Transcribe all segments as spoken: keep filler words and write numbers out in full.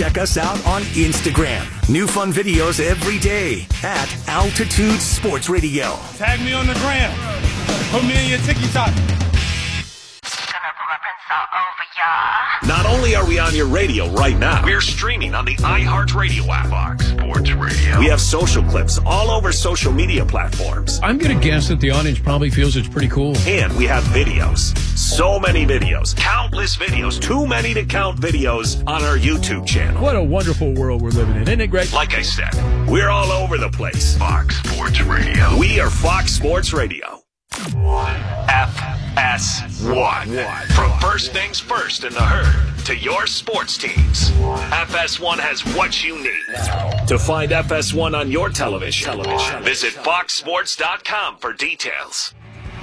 check us out on Instagram. New fun videos every day at Altitude Sports Radio. Tag me on the gram. Put me in your TikTok. Not only are we on your radio right now, we're streaming on the iHeartRadio app. Fox Sports Radio. We have social clips all over social media platforms. I'm going to guess that the audience probably feels it's pretty cool. And we have videos. So many videos. Countless videos. Too many to count videos on our YouTube channel. What a wonderful world we're living in. Isn't it great? Like I said, we're all over the place. Fox Sports Radio. We are Fox Sports Radio. F S one. From first things first in the herd to your sports teams, F S one has what you need. To find F S one on your television, television. visit fox sports dot com for details.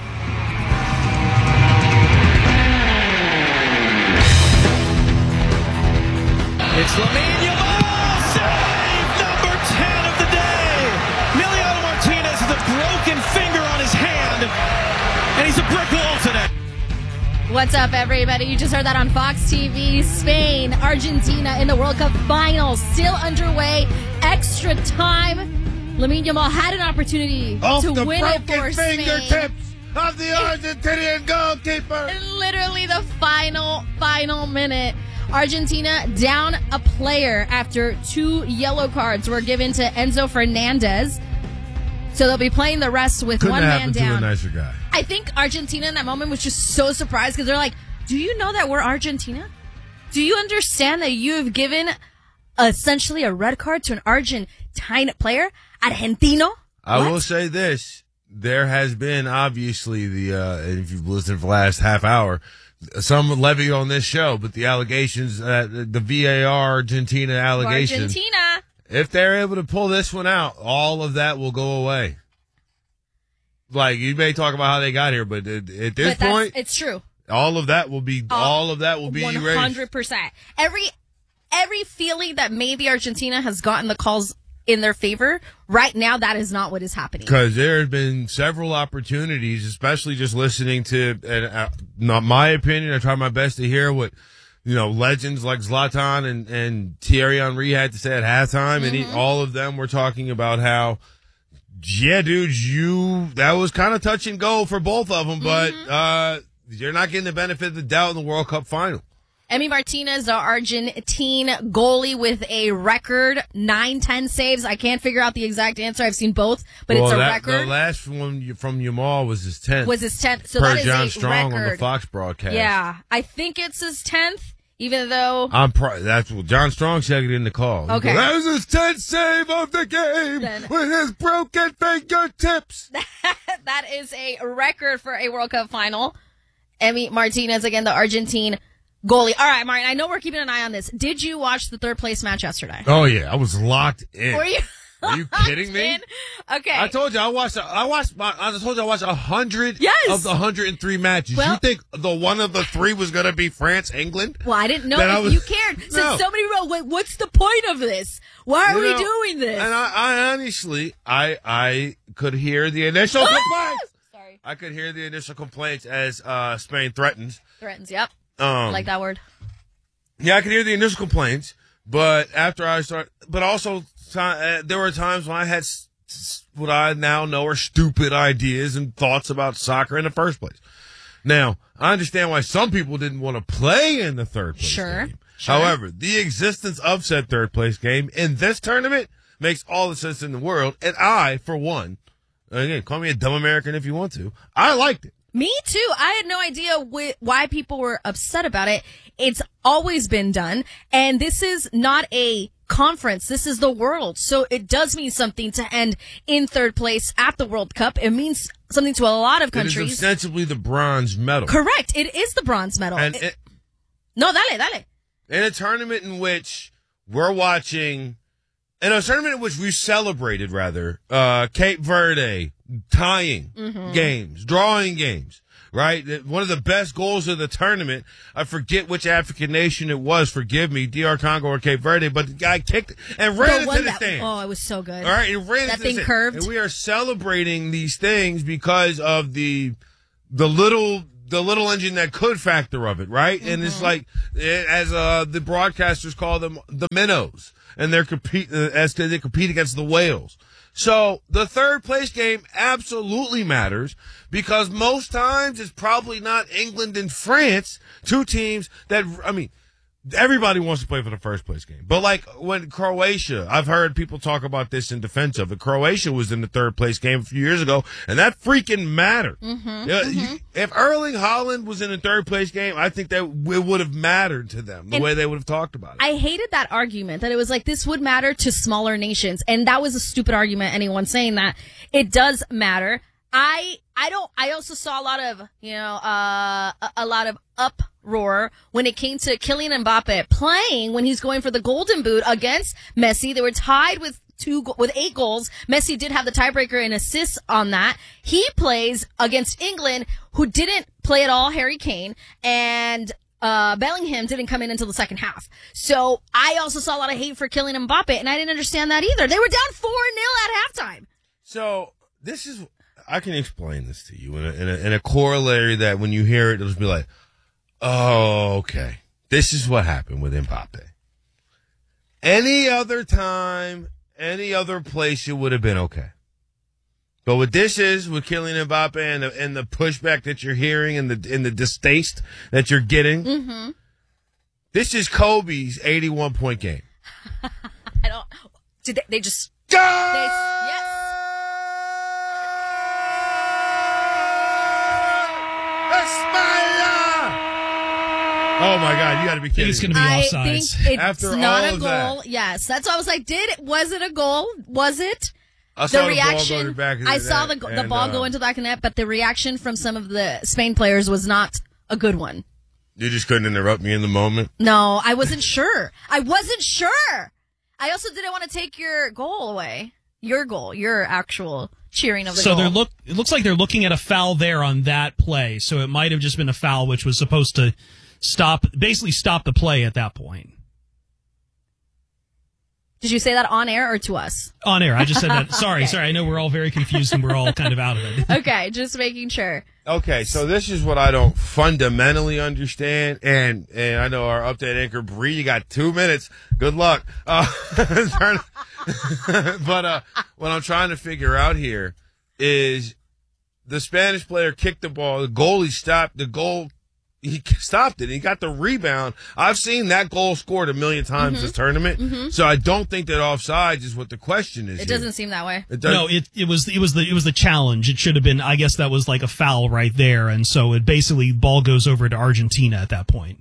It's Lamine Yamal, save number ten of the day. Emiliano Martinez has a broken finger on his hand, and he's a brick wall today. What's up, everybody? You just heard that on Fox T V. Spain, Argentina in the World Cup Finals, still underway. Extra time. Lamine Yamal had an opportunity Off to the win it for Spain. fingertips of the Argentinian goalkeeper. Literally the final, final minute. Argentina down a player after two yellow cards were given to Enzo Fernandez. So they'll be playing the rest with Couldn't one man to down. a nicer guy. I think Argentina in that moment was just so surprised because they're like, do you know that we're Argentina? Do you understand that you have given essentially a red card to an Argentine player? Argentino? I What? will say this. There has been, obviously, the uh, if you've listened for the last half hour, some levy on this show, but the allegations, uh, the V A R Argentina allegations. Argentina. If they're able to pull this one out, all of that will go away. Like, you may talk about how they got here, but at, at this But that's- point, it's true. all of that will be, all of that will be one erased. hundred percent. Every, every feeling that maybe Argentina has gotten the calls in their favor, right now, that is not what is happening. Because there have been several opportunities, especially just listening to, and uh, not my opinion, I try my best to hear what, you know, legends like Zlatan and, and Thierry Henry had to say at halftime, mm-hmm. and he, all of them were talking about how, yeah, dude, you, that was kind of touch and go for both of them, but mm-hmm. uh, you're not getting the benefit of the doubt in the World Cup final. Emi Martinez, the Argentine goalie with a record nine ten saves. I can't figure out the exact answer. I've seen both, but well, it's a that, record. The last one from Yamal was his tenth. Was his tenth. So per that is John a Strong record. on the Fox broadcast. Yeah, I think it's his tenth, even though. I'm pro- that's what John Strong said it in the call. Okay. That was his tenth save of the game Then, with his broken fingertips. That is a record for a World Cup final. Emi Martinez, again, the Argentine goalie. All right, Martin, I know we're keeping an eye on this. Did you watch the third place match yesterday? Oh, yeah. I was locked in. Were you? Are you kidding me? In? Okay. I told you I watched. I watched. I told you I watched a hundred yes. of the hundred and three matches. Well, you think the one of the three was going to be France, England? Well, I didn't know That if I was, you cared. Since no. somebody wrote, Wait, "What's the point of this? Why are you we know, doing this?" And I, I honestly, I, I could hear the initial complaints. Sorry. I could hear the initial complaints as uh, Spain threatens. Threatens. Yep. Um, I like that word. Yeah, I could hear the initial complaints, but after I started, but also uh, there were times when I had s- s- what I now know are stupid ideas and thoughts about soccer in the first place. Now, I understand why some people didn't want to play in the third place Sure, game. sure. However, the existence of said third place game in this tournament makes all the sense in the world, and I, for one, again, call me a dumb American if you want to, I liked it. Me too. I had no idea wh- why people were upset about it. It's always been done. And this is not a conference. This is the world. So it does mean something to end in third place at the World Cup. It means something to a lot of countries. It is ostensibly the bronze medal. Correct. It is the bronze medal. And it, it, no, dale, dale. in a tournament in which we're watching, in a tournament in which we celebrated, rather, uh, Cape Verde tying mm-hmm. games, drawing games, right? One of the best goals of the tournament, I forget which African nation it was, forgive me, D R Congo or Cape Verde, but the guy kicked it and ran The into the that, stand. Oh, it was so good. All right, it ran that into thing the curved. And we are celebrating these things because of the the little the little engine that could factor of it, right? Mm-hmm. And it's like, as uh, the broadcasters call them, the minnows, and they're compete uh, as they compete against the whales. So the third place game absolutely matters because most times it's probably not England and France, two teams that, I mean, everybody wants to play for the first place game. But like when Croatia, I've heard people talk about this in defense of it. Croatia was in the third place game a few years ago, and that freaking mattered. Mm-hmm, yeah, mm-hmm. You, if Erling Haaland was in the third place game, I think that it would have mattered to them, the and way they would have talked about it. I hated that argument that it was like this would matter to smaller nations. And that was a stupid argument, anyone saying that. It does matter. I I don't I also saw a lot of, you know, uh a, a lot of uproar when it came to Kylian Mbappe playing when he's going for the golden boot against Messi. They were tied with two with eight goals. Messi did have the tiebreaker and assists on that. He plays against England, who didn't play at all, Harry Kane, and uh Bellingham didn't come in until the second half. So I also saw a lot of hate for Kylian Mbappe, and I didn't understand that either. They were down four nil at halftime. So this is I can explain this to you in a, in a, in a corollary that when you hear it, it'll just be like, oh, okay. This is what happened with Mbappe. Any other time, any other place, it would have been okay. But what this is with Kylian Mbappe and the, and the pushback that you're hearing and the and the distaste that you're getting, Mm-hmm. this is Kobe's eighty-one point game. I don't. Did they, they just? Go! They, yes. Oh my God! You got to be I think kidding! it's going to be I offsides. think it's After not all a of goal. that. Yes, that's why I was like, did it? Was it a goal? Was it? I saw The the ball go to reaction. the back of the I saw the net, the and, ball uh, go into the back of the net, but the reaction from some of the Spain players was not a good one. You just couldn't interrupt me in the moment. No, I wasn't sure. I wasn't sure. I also didn't want to take your goal away. Your goal, your actual cheering of the So goal. they're look. It looks like they're looking at a foul there on that play. So it might have just been a foul, which was supposed to stop, basically stop the play at that point. Did you say that on air or to us? On air. I just said that. Sorry, Okay. sorry. I know we're all very confused and we're all kind of out of it. Okay, just making sure. Okay, so this is what I don't fundamentally understand, and and I know our update anchor Bree, you got two minutes. Good luck. Uh, but uh, what I'm trying to figure out here is the Spanish player kicked the ball, the goalie stopped the goal. He stopped it. He got the rebound. I've seen that goal scored a million times Mm-hmm. this tournament, Mm-hmm. so I don't think that offsides is what the question is. It here. doesn't seem that way. It doesn't. No, it it was it was the it was the challenge. It should have been. I guess that was like a foul right there, and so it basically ball goes over to Argentina at that point.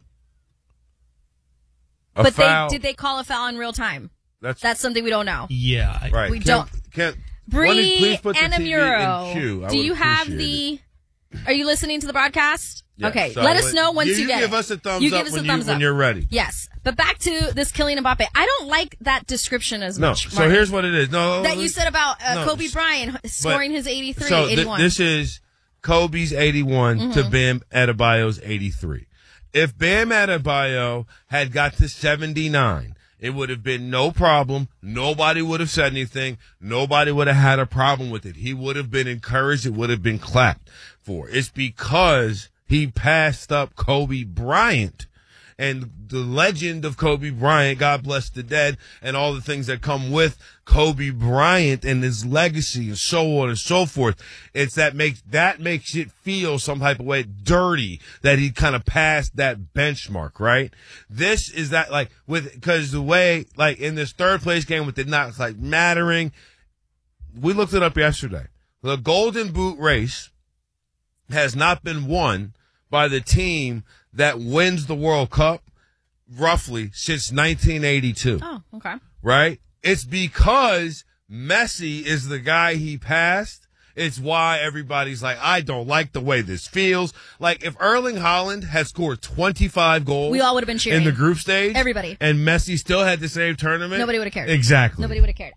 A But foul. they did they call a foul in real time? That's That's something we don't know. Yeah, I- right. we Can't- don't- Can't, Why don't you Bree please put the T V Anamuro, in queue? I do would you have appreciate the? it. Are you listening to the broadcast? Yeah, Okay, so let us know once you, you, you get give it. us a thumbs you up give us when, a thumbs you, when up. you're ready. Yes, but back to this Kylian Mbappe. I don't like that description as No, much. so Marty, here's what it is. No, that you said about uh, no, Kobe s- Bryant scoring his eighty-three, So th- eighty-one. this is Kobe's eighty-one Mm-hmm. to Bam Adebayo's eighty-three. If Bam Adebayo had got to seventy-nine, it would have been no problem. Nobody would have said anything. Nobody would have had a problem with it. He would have been encouraged. It would have been clapped for. It's because he passed up Kobe Bryant and the legend of Kobe Bryant, God bless the dead, and all the things that come with Kobe Bryant and his legacy and so on and so forth. It's that makes, that makes it feel some type of way dirty that he kind of passed that benchmark, right? This is that like with, cause the way, like in this third place game with it not like mattering, we looked it up yesterday. The Golden Boot race has not been won by the team that wins the World Cup roughly since nineteen eighty-two. oh, okay. Right? It's because Messi is the guy he passed. It's why everybody's like, I don't like the way this feels. Like if Erling Haaland had scored twenty-five goals, We all would have been cheering. in the group stage. Everybody. And Messi still had the same tournament. Nobody would have cared. Exactly. Nobody would have cared. I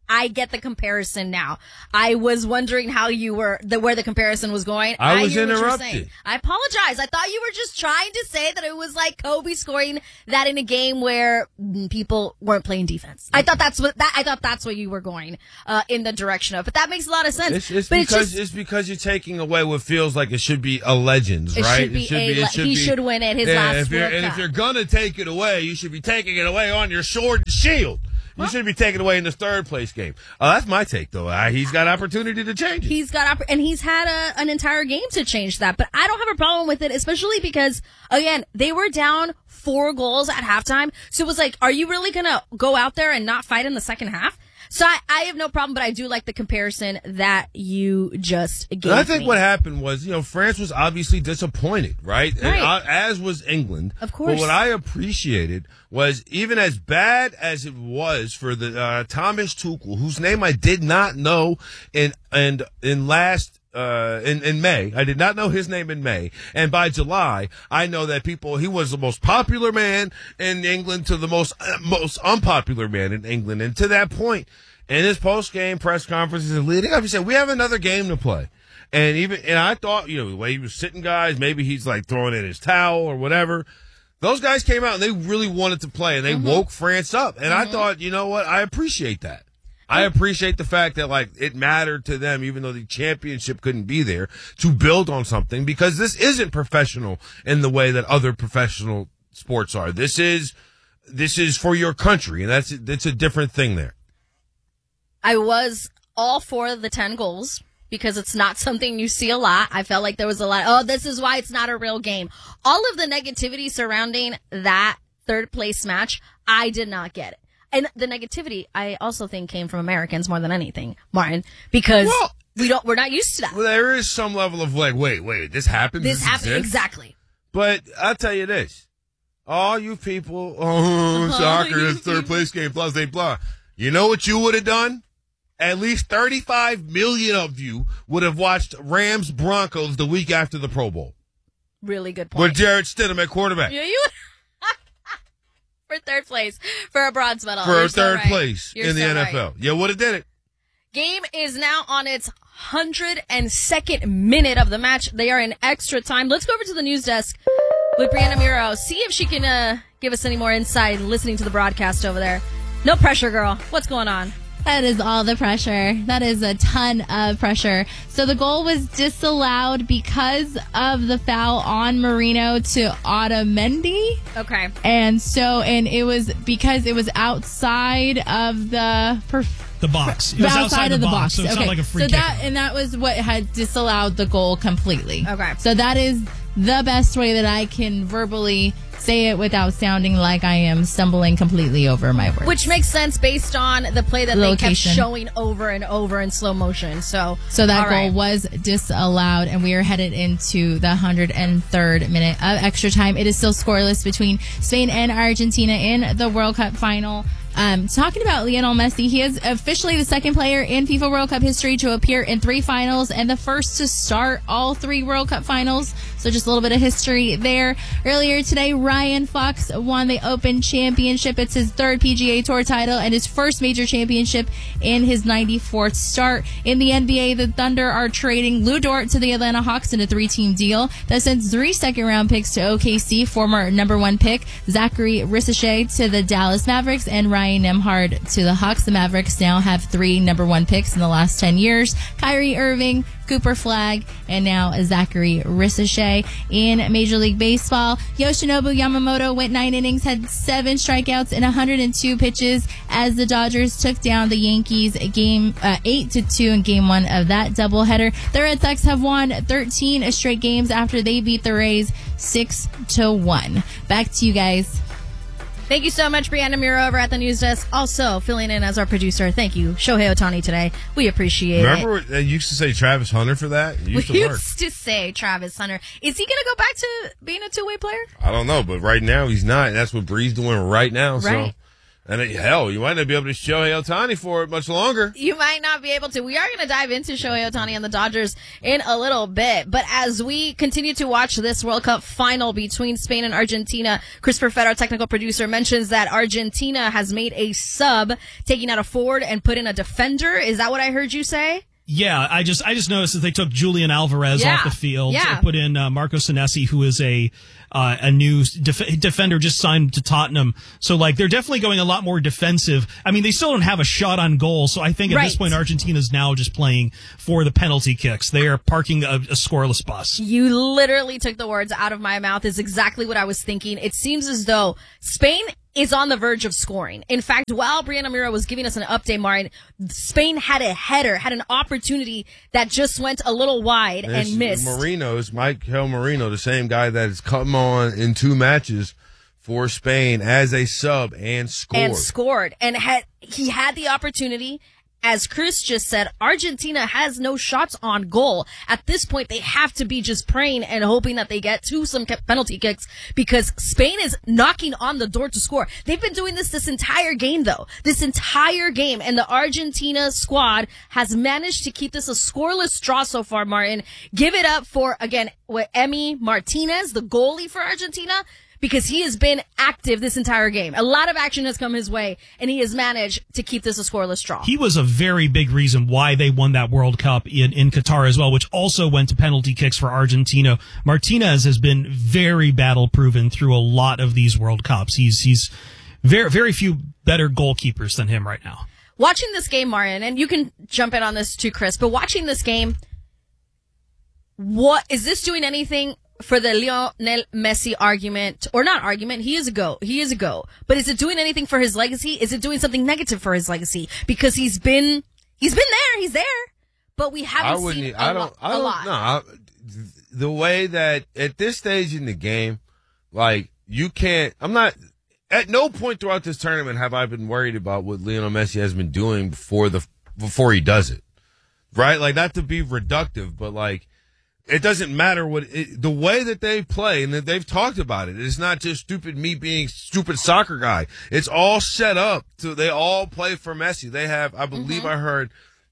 I get the comparison now. I was wondering how you were, the, where the comparison was going. I was hear what you're interrupted. saying. I apologize. I thought you were just trying to say that it was like Kobe scoring that in a game where people weren't playing defense. I thought that's what that. I thought that's what you were going uh, in the direction of. But that makes a lot of sense. It's, it's but because it's, just, it's because you're taking away what feels like it should be a Legends, it right? should be it should a, be. It should he be, should win it. His yeah, last if you're, World and Cup. if you're gonna take it away, you should be taking it away on your sword and shield. You should be taking away in this third place game. Oh, that's my take, though. Uh, he's got opportunity to change it. He's got, opp- and he's had a, an entire game to change that. But I don't have a problem with it, especially because, again, they were down four goals at halftime. So it was like, are you really going to go out there and not fight in the second half? So I, I have no problem, but I do like the comparison that you just gave And I think me. what happened was, you know, France was obviously disappointed, right? Right. And, uh, as was England. Of course. But what I appreciated was, even as bad as it was for the uh, Thomas Tuchel, whose name I did not know in and in last. Uh, in, in May. I did not know his name in May. And by July, I know that people, he was the most popular man in England to the most, uh, most unpopular man in England. And to that point, in his post-game press conferences and leading up, he said, we have another game to play. And even, and I thought, you know, the way he was sitting guys, maybe he's like throwing in his towel or whatever. Those guys came out and they really wanted to play and they mm-hmm. woke France up. And mm-hmm. I thought, you know what? I appreciate that. I appreciate the fact that, like, it mattered to them, even though the championship couldn't be there, to build on something, because this isn't professional in the way that other professional sports are. This is, this is for your country, and that's, that's a different thing there. I was all for the ten goals because it's not something you see a lot. I felt like there was a lot, oh, this is why it's not a real game. All of the negativity surrounding that third place match, I did not get it. And the negativity, I also think, came from Americans more than anything, Martin, because well, we don't, we're not used to that. Well, there is some level of like, wait, wait, this happened. This, this happened exists? exactly. But I'll tell you this: all you people, oh, soccer, this third place game, blah blah blah. You know what you would have done? At least thirty-five million of you would have watched Rams Broncos the week after the Pro Bowl. Really good point. With Jarrett Stidham at quarterback. Yeah, you. For third place, for a bronze medal. For You're a third so right. place You're in the so N F L. Right. Yeah, would have did it. Game is now on its one hundred second minute of the match. They are in extra time. Let's go over to the news desk with Brianna Muro. See if she can uh, give us any more insight listening to the broadcast over there. No pressure, girl. What's going on? That is all the pressure. That is a ton of pressure. So the goal was disallowed because of the foul on Marino to Otamendi. Okay. And so, and it was because it was outside of the... Perf- the box. It was outside, outside the of the box, box. so it's okay. not like a free so kick. that and that was what had disallowed the goal completely. Okay. So that is the best way that I can verbally say it without sounding like I am stumbling completely over my words. Which makes sense based on the play that Location. they kept showing over and over in slow motion. So, so that all goal right. was disallowed, and we are headed into the one hundred third minute of extra time. It is still scoreless between Spain and Argentina in the World Cup final. Um, talking about Lionel Messi, he is officially the second player in FIFA World Cup history to appear in three finals and the first to start all three World Cup finals. So just a little bit of history there. Earlier today, Ryan Fox won the Open Championship. It's his third P G A Tour title and his first major championship in his ninety-fourth start. In the N B A, the Thunder are trading Lou Dort to the Atlanta Hawks in a three-team deal that sends three second-round picks to O K C, former number one pick Zachary Ricochet to the Dallas Mavericks, and Ryan Nembhard to the Hawks. The Mavericks now have three number one picks in the last ten years. Kyrie Irving, Cooper Flagg, and now Zachary Ricochet. In Major League Baseball, Yoshinobu Yamamoto went nine innings, had seven strikeouts in one hundred two pitches as the Dodgers took down the Yankees game uh, eight to two in game one of that doubleheader. The Red Sox have won thirteen straight games after they beat the Rays six to one. Back to you guys. Thank you so much, Brianna Muro over at the news desk. Also filling in as our producer. Thank you, Shohei Ohtani today. We appreciate Remember it. Remember they used to say Travis Hunter for that? It used we to work. used to say Travis Hunter. Is he going to go back to being a two-way player? I don't know, but right now he's not. That's what Bree's doing right now. Right. So And uh, hell, you might not be able to Shohei Ohtani for it much longer. You might not be able to. We are going to dive into Shohei Ohtani and the Dodgers in a little bit. But as we continue to watch this World Cup final between Spain and Argentina, Chris Perfett, our technical producer, mentions that Argentina has made a sub, taking out a forward and put in a defender. Is that what I heard you say? Yeah, I just I just noticed that they took Julian Alvarez Yeah. off the field Yeah. and put in uh, Marco Senesi, who is a uh, a new def- defender just signed to Tottenham. So like they're definitely going a lot more defensive. I mean, they still don't have a shot on goal. So I think at Right. this point Argentina's now just playing for the penalty kicks. They are parking a, a scoreless bus. You literally took the words out of my mouth. Is exactly what I was thinking. It seems as though Spain is on the verge of scoring. In fact, while Brianna Mira was giving us an update, Marin, Spain had a header, had an opportunity that just went a little wide This and missed. Marino's Michael Marino, the same guy that has come on in two matches for Spain as a sub and scored. And scored. And had he had the opportunity. As Chris just said, Argentina has no shots on goal. At this point, they have to be just praying and hoping that they get to some penalty kicks because Spain is knocking on the door to score. They've been doing this this entire game, though. This entire game. And the Argentina squad has managed to keep this a scoreless draw so far, Martin. Give it up for, again, what, Emi Martinez, the goalie for Argentina, because he has been active this entire game. A lot of action has come his way, and he has managed to keep this a scoreless draw. He was a very big reason why they won that World Cup in, in Qatar as well, which also went to penalty kicks for Argentina. Martinez has been very battle proven through a lot of these World Cups. He's he's very very few better goalkeepers than him right now. Watching this game, Marian, and you can jump in on this too, Chris, but watching this game, what is this doing anything for the Lionel Messi argument, or not argument? He is a go. He is a go. But is it doing anything for his legacy? Is it doing something negative for his legacy? Because he's been, he's been there. He's there. But we haven't I seen wouldn't. a, I lo- don't. I a don't. lot. No. I, the way that at this stage in the game, like you can't. I'm not. At no point throughout this tournament have I been worried about what Lionel Messi has been doing before the before he does it. Right? Like, not to be reductive, but like, it doesn't matter what it, the way that they play, and that they've talked about it. It's not just stupid me being stupid soccer guy. It's all set up to they all play for Messi. They have, I believe, mm-hmm. I heard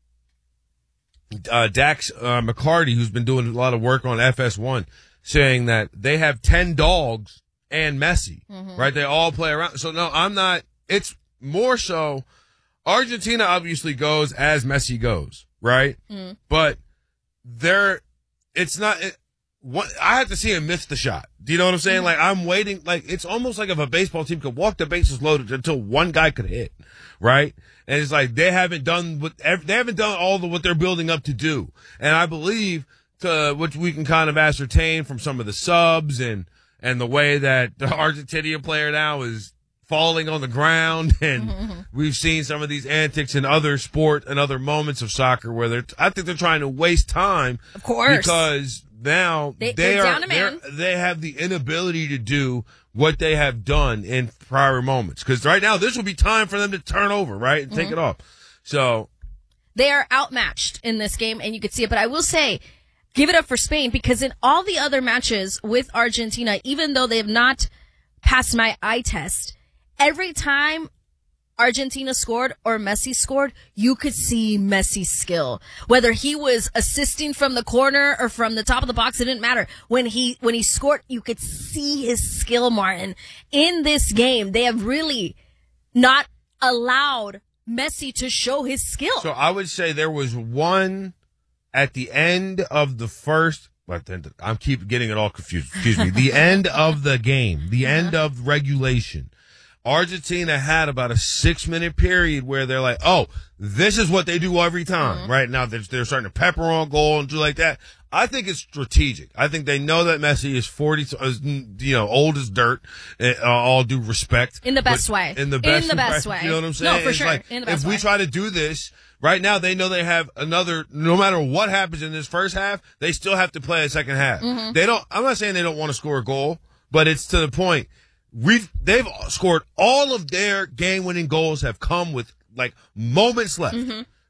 uh, Dax uh, McCarty, who's been doing a lot of work on F S one, saying that they have ten dogs and Messi. Mm-hmm. Right? They all play around. So no, I'm not. It's more so. Argentina obviously goes as Messi goes. Right? Mm. But they're, it's not, it, what, I have to see him miss the shot. Do you know what I'm saying? Mm. Like, I'm waiting, like, it's almost like if a baseball team could walk the bases loaded until one guy could hit. Right? And it's like, they haven't done what, they haven't done all the, what they're building up to do. And I believe, to, which we can kind of ascertain from some of the subs and, and the way that the Argentinian player now is falling on the ground, and mm-hmm. we've seen some of these antics in other sport and other moments of soccer where they're, I think they're trying to waste time. Of course. Because now they, they are, down a man. they have the inability to do what they have done in prior moments. Because right now, this will be time for them to turn over, right? And mm-hmm. take it off. So. They are outmatched in this game, and you could see it. But I will say, give it up for Spain, because in all the other matches with Argentina, even though they have not passed my eye test, every time Argentina scored or Messi scored, you could see Messi's skill. Whether he was assisting from the corner or from the top of the box, it didn't matter. When he, when he scored, you could see his skill, Martin. In this game, they have really not allowed Messi to show his skill. So I would say there was one at the end of the first, I'm keep getting it all confused. Excuse me. The end of the game, the uh-huh. end of regulation. Argentina had about a six minute period where they're like, oh, this is what they do every time. Mm-hmm. Right now, they're, they're starting to pepper on goal and do like that. I think it's strategic. I think they know that Messi is forty, you know, old as dirt, uh, all due respect. In the best way. In the best, in the best way. You know what I'm saying? No, for it's sure. Like, in the best if way. we try to do this, right now they know they have another, no matter what happens in this first half, they still have to play a second half. Mm-hmm. They don't, I'm not saying they don't want to score a goal, but it's to the point. We've, they've scored all of their game winning goals have come with like moments left. Mm-hmm.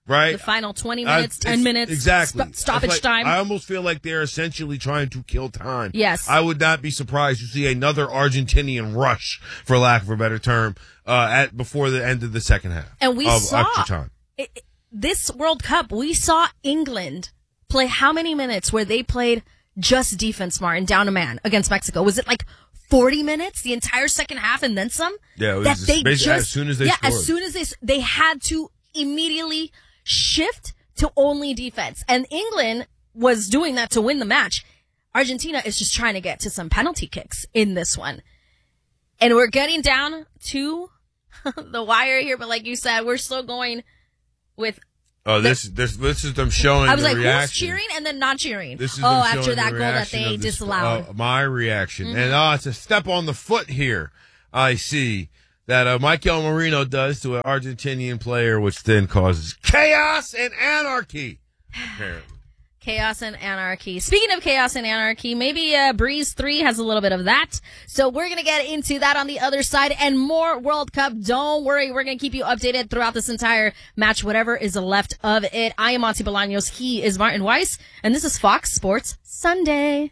right? The final twenty minutes, uh, ten minutes, exactly. st- stoppage like, time. I almost feel like they're essentially trying to kill time. Yes. I would not be surprised to see another Argentinian rush, for lack of a better term, uh, at before the end of the second half. And we of saw extra time. It, it- this World Cup, we saw England play how many minutes where they played just defense, Martin, down a man against Mexico? Was it like forty minutes, the entire second half, and then some? Yeah, it was that just they basically just as soon as they yeah, scored. as soon as they they had to immediately shift to only defense, and England was doing that to win the match. Argentina is just trying to get to some penalty kicks in this one, and we're getting down to the wire here. But like you said, we're still going with. Oh, this this this is them showing. I was the like, reaction. who's cheering and then not cheering? This is oh, them after showing that the goal that reaction they of the sp- disallowed. Uh, my reaction, Mm-hmm. and uh, it's a step on the foot here. I see that uh, Michael Marino does to an Argentinian player, which then causes chaos and anarchy. Apparently. Chaos and anarchy. Speaking of chaos and anarchy, maybe uh, Breeze three has a little bit of that. So we're going to get into that on the other side and more World Cup. Don't worry. We're going to keep you updated throughout this entire match, whatever is left of it. I am Monty Bolaños. He is Martin Weiss. And this is Fox Sports Sunday.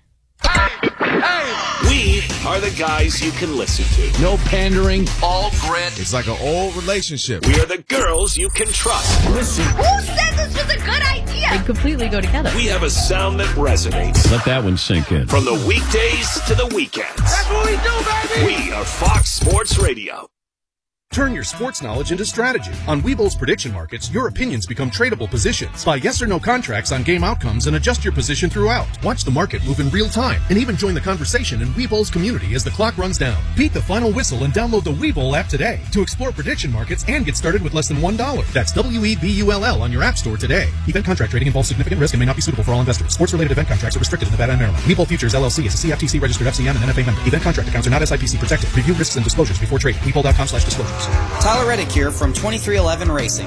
We are the guys you can listen to. No pandering. All grit. It's like an old relationship. We are the girls you can trust. Listen. Who said this was a good idea? They completely go together. We have a sound that resonates. Let that one sink in. From the weekdays to the weekends. That's what we do, baby! We are Fox Sports Radio. Turn your sports knowledge into strategy. On Webull's prediction markets, your opinions become tradable positions. Buy yes or no contracts on game outcomes and adjust your position throughout. Watch the market move in real time and even join the conversation in Webull's community as the clock runs down. Beat the final whistle and download the Webull app today to explore prediction markets and get started with less than one dollar. That's W E B U L L on your app store today. Event contract trading involves significant risk and may not be suitable for all investors. Sports-related event contracts are restricted in Nevada and Maryland. Webull Futures L L C is a C F T C registered F C M and N F A member. Event contract accounts are not S I P C protected. Review risks and disclosures before trading. Webull.com slash disclosures. Tyler Reddick here from twenty-three eleven Racing.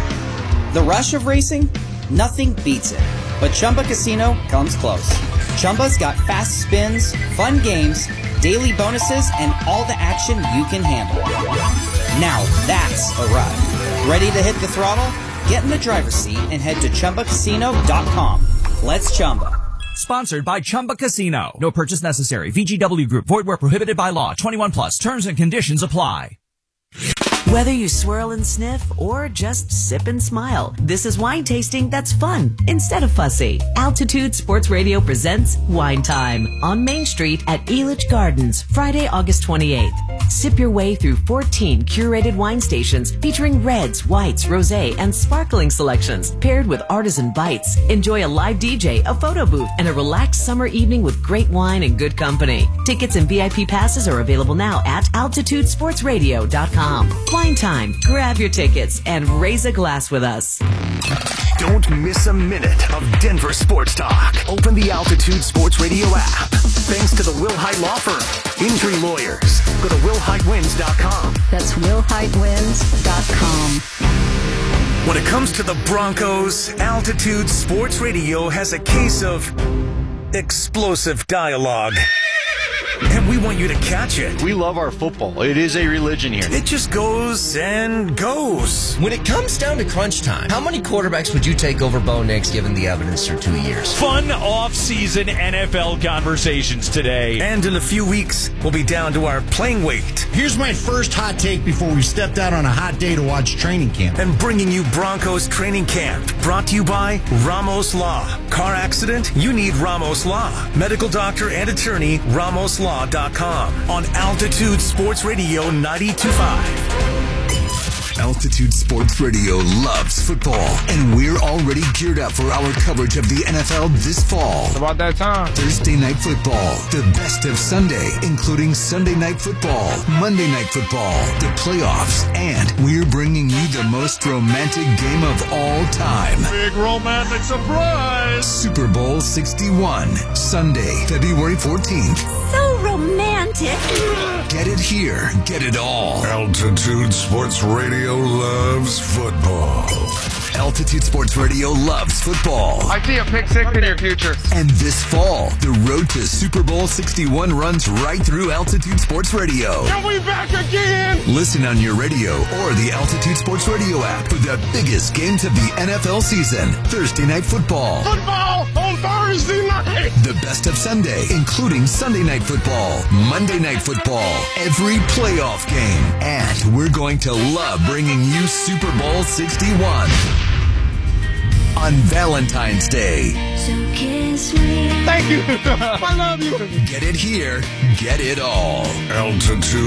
The rush of racing? Nothing beats it. But Chumba Casino comes close. Chumba's got fast spins, fun games, daily bonuses, and all the action you can handle. Now that's a ride. Ready to hit the throttle? Get in the driver's seat and head to Chumba Casino dot com. Let's Chumba. Sponsored by Chumba Casino. No purchase necessary. V G W Group. Void where prohibited by law. twenty-one plus. Terms and conditions apply. Whether you swirl and sniff or just sip and smile, this is wine tasting that's fun instead of fussy. Altitude Sports Radio presents Wine Time on Main Street at Elitch Gardens, Friday, August twenty-eighth. Sip your way through fourteen curated wine stations featuring reds, whites, rosé, and sparkling selections paired with artisan bites. Enjoy a live D J, a photo booth, and a relaxed summer evening with great wine and good company. Tickets and V I P passes are available now at altitude sports radio dot com. Wine Time. Grab your tickets and raise a glass with us. Don't miss a minute of Denver sports talk. Open the Altitude Sports Radio app. Thanks to the Will Height Law Firm. Injury lawyers. Go to will height wins dot com. That's will height wins dot com. When it comes to the Broncos, Altitude Sports Radio has a case of explosive dialogue. And we want you to catch it. We love our football. It is a religion here. It just goes and goes. When it comes down to crunch time, how many quarterbacks would you take over Bo Nix given the evidence through two years? Fun off-season N F L conversations today. And in a few weeks, we'll be down to our playing weight. Here's my first hot take before we stepped out on a hot day to watch training camp. And bringing you Broncos training camp. Brought to you by Ramos Law. Car accident? You need Ramos Law. Medical doctor and attorney, ramos law dot com. On Altitude Sports Radio ninety-two point five. Altitude Sports Radio loves football, and we're already geared up for our coverage of the N F L this fall. It's about that time. Thursday Night Football, the best of Sunday, including Sunday Night Football, Monday Night Football, the playoffs, and we're bringing you the most romantic game of all time. Big romantic surprise! Super Bowl sixty-one, Sunday, February fourteenth. So romantic. Get it here, get it all. Altitude Sports Radio loves football. Altitude Sports Radio loves football. I see a pick six in your future. And this fall, the road to Super Bowl sixty-one runs right through Altitude Sports Radio. Are we back again? Listen on your radio or the Altitude Sports Radio app for the biggest games of the N F L season. Thursday Night Football. Football on Thursday night. The best of Sunday, including Sunday Night Football, Monday Night Football, every playoff game. And we're going to love bringing you Super Bowl sixty-one on Valentine's Day. So kiss me. Thank you. I love you. Get it here. Get it all. Altitude